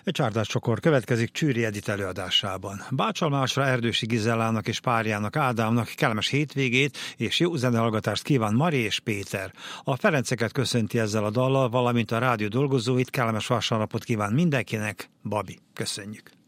Egy csárdáscsokor következik Csűri Edit előadásában. Bácsalmásra Erdősi Gizellának és párjának Ádámnak kellemes hétvégét és jó zenehallgatást kíván Mari és Péter. A Ferenceket köszönti ezzel a dallal, valamint a rádió dolgozóit, kellemes vasárnapot kíván mindenkinek. Babi, köszönjük!